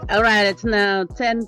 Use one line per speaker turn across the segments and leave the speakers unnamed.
All right, it's now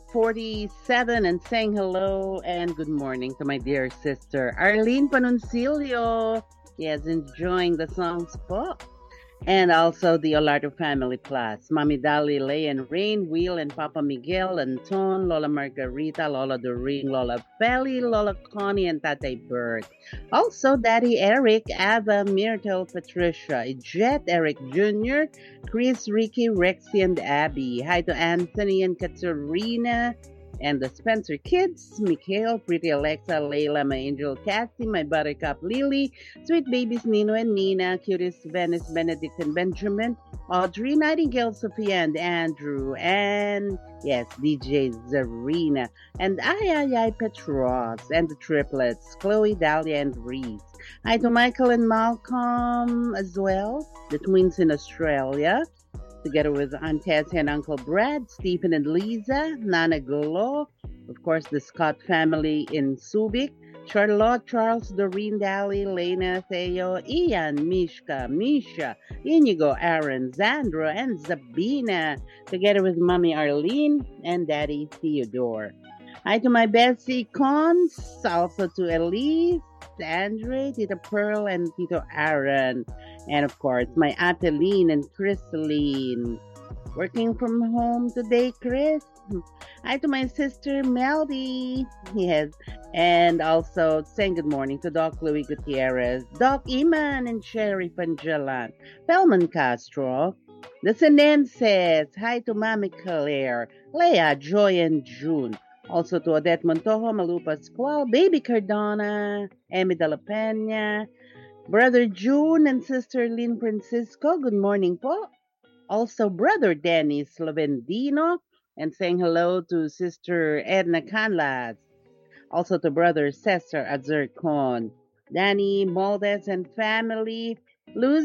10:47 and saying hello and good morning to my dear sister Arlene Panuncilio. Yes, enjoying the songs po. And also the Olardo family plus Mami Dali, Lay and Rain, Will and Papa Miguel, Anton, Lola Margarita, Lola Doreen, Lola Feli, Lola Connie, and Tatay Bert. Also Daddy Eric, Ava, Myrtle, Patricia, Jet, Eric Jr., Chris, Ricky, Rexy, and Abby. Hi to Anthony and Katerina. And the Spencer kids, Mikhail, Pretty Alexa, Layla, my angel Cassie, my buttercup Lily, sweet babies Nino and Nina, cutest Venice, Benedict and Benjamin, Audrey, Nightingale, Sophia and Andrew, and yes, DJ Zarina, and Ay Petros, and the triplets, Chloe, Dahlia, and Reese. Hi to Michael and Malcolm as well, the twins in Australia, together with Aunt Tess and Uncle Brad, Stephen and Lisa, Nana Golo, of course, the Scott family in Subic, Charlotte, Charles, Doreen, Dally, Lena, Theo, Ian, Mishka, Misha, Inigo, Aaron, Zandra, and Zabina, together with Mommy Arlene and Daddy Theodore. Hi to my Bessie Cons, also to Elise, Andre, Tita Pearl, and Tito Aaron. And of course, my Ateline and Crystalline. Working from home today, Chris. Hi to my sister Melody. Yes. And also saying good morning to Doc Louis Gutierrez, Doc Iman and Sherry Panjalan, Pelman Castro, the Sinenses. Hi to Mami Claire, Leah, Joy, and June. Also to Odette Montojo, Malupa Squall, Baby Cardona, Emi de la Pena, Brother June and Sister Lynn Francisco. Good morning po. Also, Brother Dennis Slovendino, and saying hello to Sister Edna Canlas. Also to Brother Cesar Azercon, Danny Moldes and family, Luz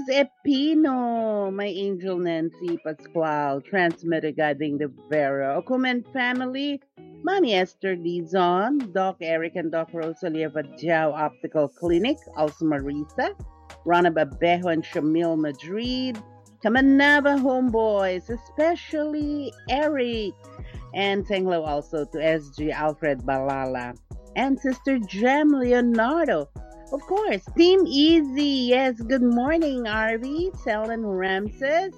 Epino, my angel Nancy Pascual, transmitter guiding the Vera, Okumen family, Mommy Esther Dizon, Doc Eric and Doc Rosalie of Adjao Optical Clinic, also Marisa, Rana Babejo and Shamil Madrid, Kamanaba homeboys, especially Eric, and saying hello also to SG Alfred Balala and Sister Jem Leonardo. Of course, Team Easy. Yes, good morning, Arby, Selen Ramses.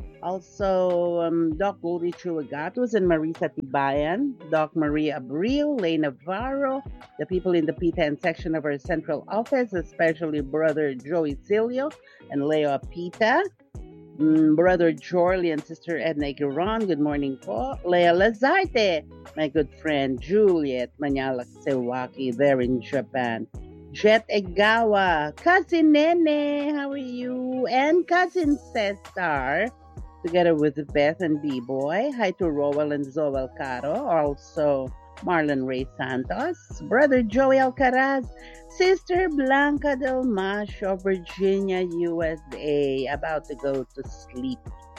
Also, Doc Goldie Chuagatos and Marisa Tibayan, Doc Maria Abril, Lay Navarro, the people in the P10 section of our central office, especially Brother Joey Cilio and Leo Apita, Brother Jorley and Sister Edna Giron, good morning po. Lea Lazarte, my good friend Juliet Manyalak Sewaki there in Japan. Jet Egawa, Cousin Nene, how are you? And Cousin Cesar, together with Beth and B-Boy. Hi to Rowell and Zoel Caro, also Marlon Ray Santos, Brother Joey Alcaraz, Sister Blanca Del Macho, Virginia, USA, about to go to sleep.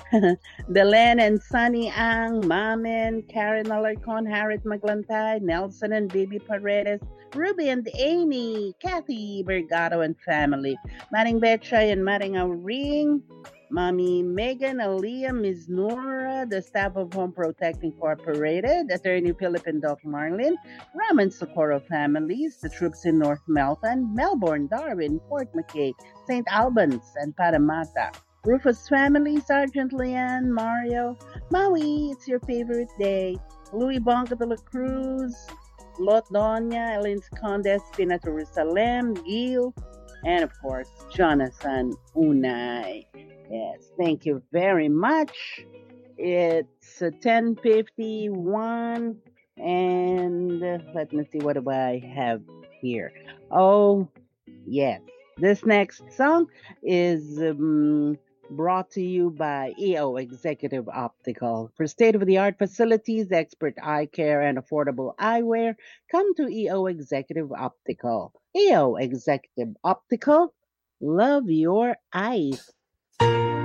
Belen and Sunny Ang, Mamen, Karen Alarcon, Harriet Maglantay, Nelson and Baby Paredes, Ruby and Amy, Kathy Bergato and family, Maring Betchay and Maring Auring, Mommy Megan, Aaliyah, Ms. Nora, the staff of Home Protect Incorporated, Attorney Philip and Doc Marlin, Raman Socorro families, the troops in North Melton, Melbourne, Darwin, Port McKay, St. Albans, and Paramata. Rufus family, Sergeant Leanne, Mario, Maui, it's your favorite day. Louis Bonca de la Cruz, Lot Doña, Elins Condes, Pina Jerusalem, Gil, and of course, Jonathan Unay. Yes, thank you very much. It's 10:51, and let me see what do I have here. Oh, yes. This next song is brought to you by EO Executive Optical. For state of the art facilities, expert eye care, and affordable eyewear, come to EO Executive Optical. EO Executive Optical, love your eyes.